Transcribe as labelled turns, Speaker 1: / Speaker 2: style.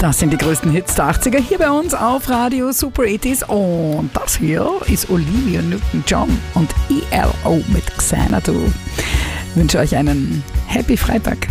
Speaker 1: Das sind die größten Hits der 80er hier bei uns auf Radio Super 80s. Und das hier ist Olivia Newton-John und ELO mit Xanadu. Ich wünsche euch einen Happy Freitag.